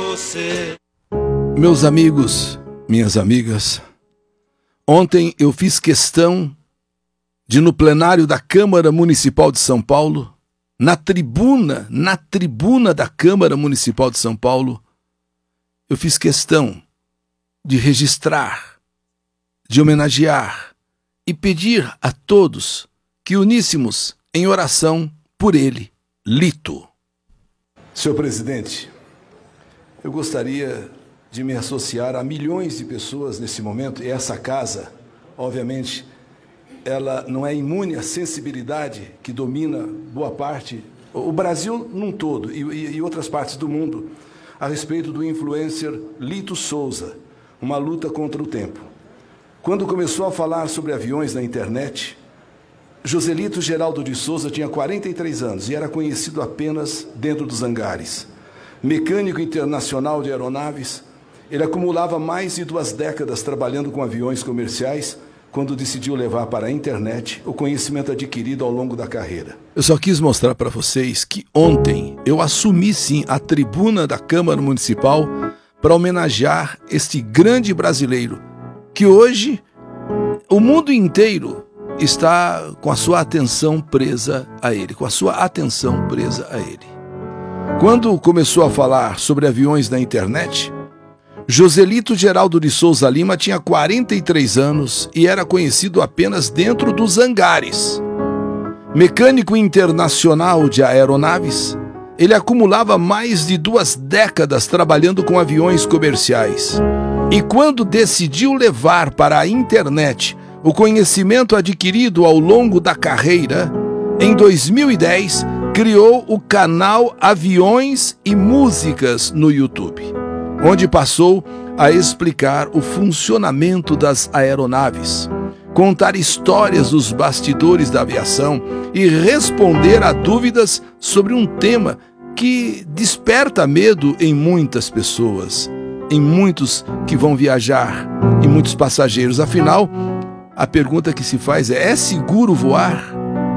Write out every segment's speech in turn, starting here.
você. Meus amigos, minhas amigas, ontem eu fiz questão de, no plenário da Câmara Municipal de São Paulo, na tribuna da Câmara Municipal de São Paulo, eu fiz questão de registrar, de homenagear e pedir a todos que uníssemos em oração por ele, Lito. Senhor presidente, eu gostaria de me associar a milhões de pessoas nesse momento, e essa casa, obviamente, ela não é imune à sensibilidade que domina boa parte, o Brasil num todo e outras partes do mundo, a respeito do influencer Lito Souza, uma luta contra o tempo. Quando começou a falar sobre aviões na internet, Joselito Geraldo de Souza tinha 43 anos e era conhecido apenas dentro dos hangares. Mecânico internacional de aeronaves, ele acumulava mais de 2 décadas trabalhando com aviões comerciais quando decidiu levar para a internet o conhecimento adquirido ao longo da carreira. Eu só quis mostrar para vocês que ontem eu assumi sim a tribuna da Câmara Municipal para homenagear este grande brasileiro que hoje o mundo inteiro está com a sua atenção presa a ele, Quando começou a falar sobre aviões na internet, Joselito Geraldo de Souza Lima tinha 43 anos e era conhecido apenas dentro dos hangares. Mecânico internacional de aeronaves, ele acumulava mais de 2 décadas trabalhando com aviões comerciais. E quando decidiu levar para a internet o conhecimento adquirido ao longo da carreira, em 2010, criou o canal Aviões e Músicas no YouTube, onde passou a explicar o funcionamento das aeronaves, contar histórias dos bastidores da aviação e responder a dúvidas sobre um tema que desperta medo em muitas pessoas, em muitos que vão viajar, em muitos passageiros. Afinal, a pergunta que se faz é seguro voar?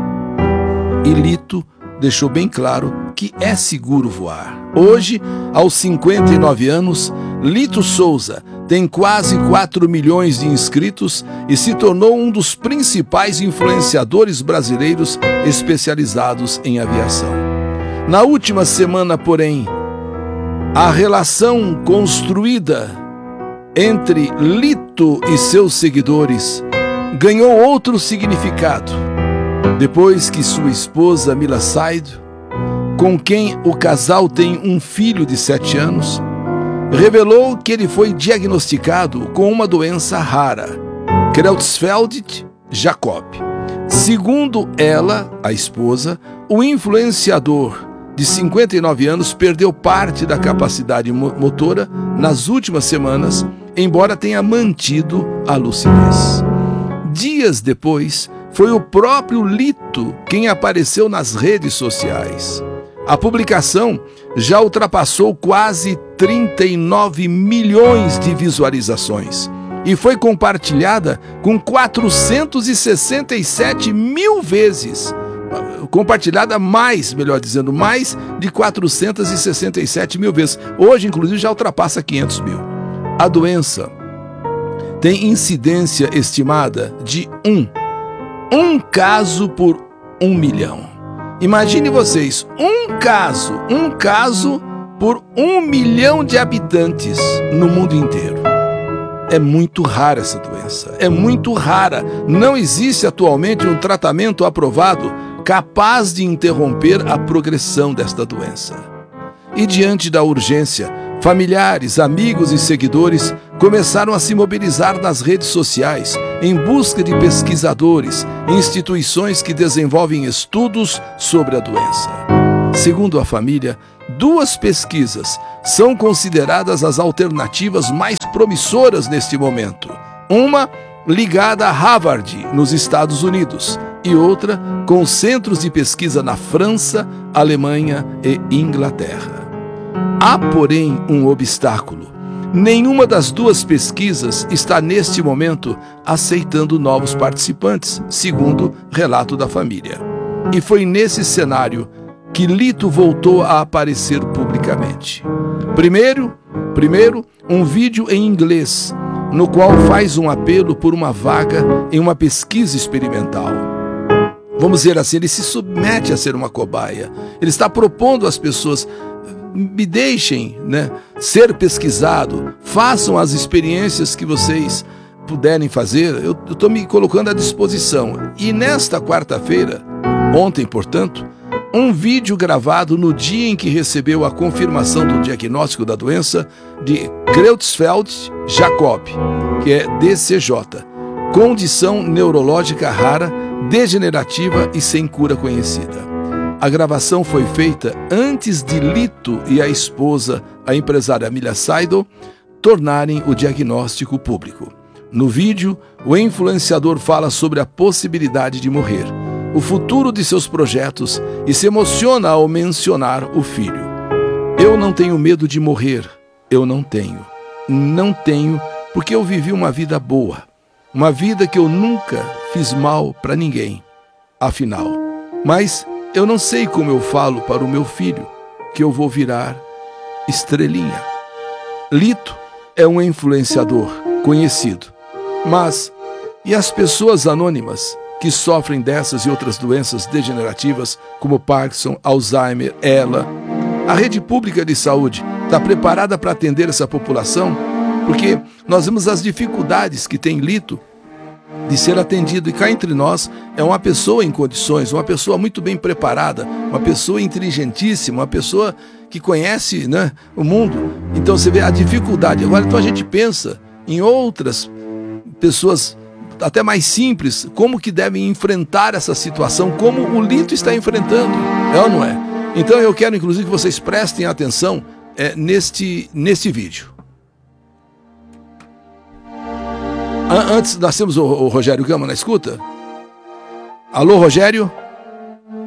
E Lito deixou bem claro que é seguro voar. Hoje, aos 59 anos, Lito Souza tem quase 4 milhões de inscritos e se tornou um dos principais influenciadores brasileiros especializados em aviação. Na última semana, porém, a relação construída entre Lito e seus seguidores ganhou outro significado, depois que sua esposa Mila Said, com quem o casal tem um filho de 7 anos, revelou que ele foi diagnosticado com uma doença rara, Creutzfeldt-Jakob. Segundo ela, a esposa, o influenciador de 59 anos perdeu parte da capacidade motora nas últimas semanas, embora tenha mantido a lucidez. Dias depois, foi o próprio Lito quem apareceu nas redes sociais. A publicação já ultrapassou quase 39 milhões de visualizações e foi compartilhada com 467 mil vezes. Compartilhada mais de 467 mil vezes. Hoje, inclusive, já ultrapassa 500 mil. A doença tem incidência estimada de um caso por 1 milhão. Imagine vocês, um caso por 1 milhão de habitantes no mundo inteiro. É muito rara essa doença, é muito rara. Não existe atualmente um tratamento aprovado capaz de interromper a progressão desta doença. E diante da urgência, familiares, amigos e seguidores começaram a se mobilizar nas redes sociais em busca de pesquisadores, instituições que desenvolvem estudos sobre a doença. Segundo a família, 2 pesquisas são consideradas as alternativas mais promissoras neste momento. Uma ligada a Harvard, nos Estados Unidos, e outra com centros de pesquisa na França, Alemanha e Inglaterra. Há, porém, um obstáculo. Nenhuma das 2 pesquisas está, neste momento, aceitando novos participantes, segundo relato da família. E foi nesse cenário que Lito voltou a aparecer publicamente. Primeiro, Primeiro, um vídeo em inglês, no qual faz um apelo por uma vaga em uma pesquisa experimental. Vamos dizer assim, ele se submete a ser uma cobaia. Ele está propondo às pessoas: me deixem, ser pesquisado, façam as experiências que vocês puderem fazer, eu estou me colocando à disposição. E nesta quarta-feira, ontem, portanto, um vídeo gravado no dia em que recebeu a confirmação do diagnóstico da doença de Creutzfeldt-Jakob, que é DCJ, condição neurológica rara, degenerativa e sem cura conhecida. A gravação foi feita antes de Lito e a esposa, a empresária Milha Seidel, tornarem o diagnóstico público. No vídeo, o influenciador fala sobre a possibilidade de morrer, o futuro de seus projetos e se emociona ao mencionar o filho. Eu não tenho medo de morrer, eu não tenho. Não tenho porque eu vivi uma vida boa, uma vida que eu nunca fiz mal para ninguém, afinal. Mas eu não sei como eu falo para o meu filho que eu vou virar estrelinha. Lito é um influenciador conhecido, mas e as pessoas anônimas que sofrem dessas e outras doenças degenerativas como Parkinson, Alzheimer, ELA? A rede pública de saúde está preparada para atender essa população? Porque nós vemos as dificuldades que tem Lito de ser atendido, e cá entre nós é uma pessoa em condições, uma pessoa muito bem preparada, uma pessoa inteligentíssima, uma pessoa que conhece, o mundo. Então você vê a dificuldade. Agora, então a gente pensa em outras pessoas até mais simples, como que devem enfrentar essa situação, como o Lito está enfrentando, é ou não é? Então eu quero inclusive que vocês prestem atenção neste vídeo. Antes, nós temos o Rogério Gama na escuta. Alô, Rogério?